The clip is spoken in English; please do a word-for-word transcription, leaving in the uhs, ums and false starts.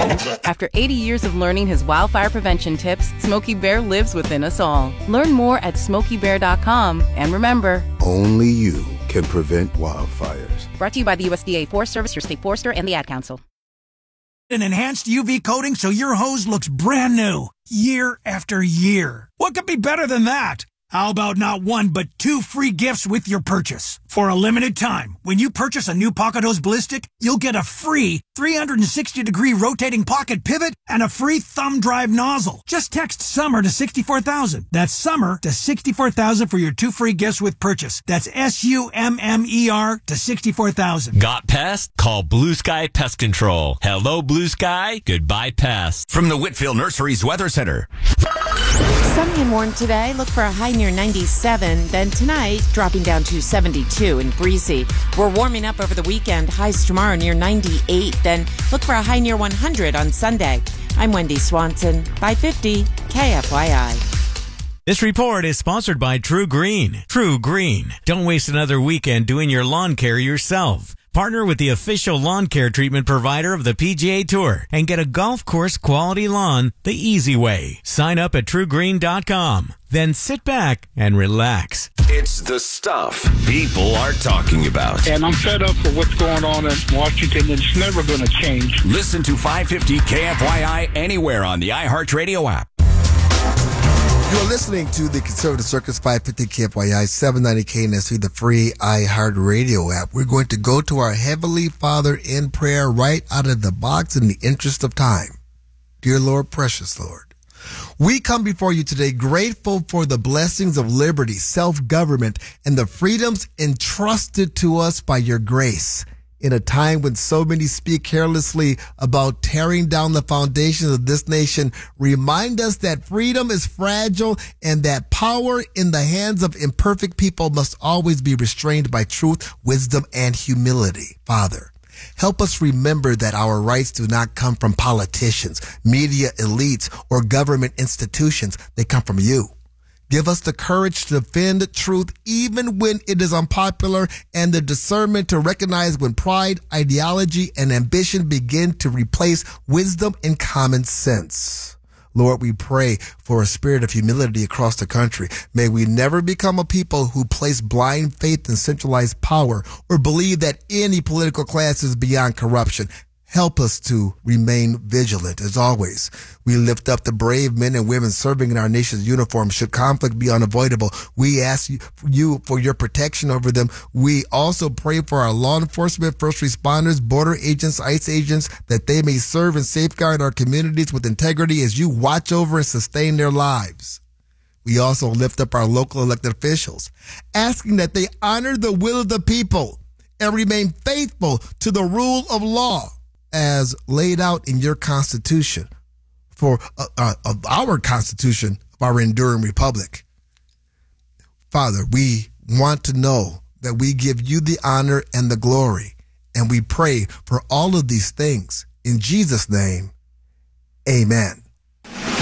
After eighty years of learning his wildfire prevention tips, Smokey Bear lives within us all. Learn more at smokey bear dot com. And remember, only you can prevent wildfires. Brought to you by the U S D A Forest Service, your state forester, and the Ad Council. An enhanced U V coating so your hose looks brand new year after year. What could be better than that? How about not one, but two free gifts with your purchase? For a limited time, when you purchase a new Pocket Hose Ballistic, you'll get a free three hundred sixty degree rotating pocket pivot and a free thumb drive nozzle. Just text SUMMER to sixty-four thousand. That's SUMMER to sixty-four thousand for your two free gifts with purchase. That's S U M M E R to sixty-four thousand. Got pest? Call Blue Sky Pest Control. Hello, Blue Sky. Goodbye, pest. From the Whitfield Nurseries Weather Center. Sunny and warm today. Look for a high near ninety-seven. Then tonight, dropping down to seventy-two and breezy. We're warming up over the weekend. Highs tomorrow near ninety-eight. Then look for a high near one hundred on Sunday. I'm Wendy Swanson, five fifty K F Y I. This report is sponsored by True Green. True Green. Don't waste another weekend doing your lawn care yourself. Partner with the official lawn care treatment provider of the P G A Tour and get a golf course quality lawn the easy way. Sign up at true green dot com. Then sit back and relax. It's the stuff people are talking about. And I'm fed up with what's going on in Washington. It's never going to change. Listen to five fifty K F Y I anywhere on the iHeartRadio app. You're listening to the Conservative Circus five fifty K F Y I seven ninety K N S through the free iHeartRadio app. We're going to go to our Heavenly Father in prayer right out of the box in the interest of time. Dear Lord, precious Lord, we come before you today grateful for the blessings of liberty, self-government, and the freedoms entrusted to us by your grace. In a time when so many speak carelessly about tearing down the foundations of this nation, remind us that freedom is fragile and that power in the hands of imperfect people must always be restrained by truth, wisdom, and humility. Father, help us remember that our rights do not come from politicians, media elites, or government institutions. They come from you. Give us the courage to defend truth even when it is unpopular and the discernment to recognize when pride, ideology, and ambition begin to replace wisdom and common sense. Lord, we pray for a spirit of humility across the country. May we never become a people who place blind faith in centralized power or believe that any political class is beyond corruption. Help us to remain vigilant. As always, we lift up the brave men and women serving in our nation's uniform. Should conflict be unavoidable, we ask you, you for your protection over them. We also pray for our law enforcement, first responders, border agents, ICE agents, that they may serve and safeguard our communities with integrity as you watch over and sustain their lives. We also lift up our local elected officials, asking that they honor the will of the people and remain faithful to the rule of law as laid out in your Constitution, for uh, uh, of our Constitution of our enduring republic. Father, we want to know that we give you the honor and the glory, and we pray for all of these things. In Jesus' name, amen.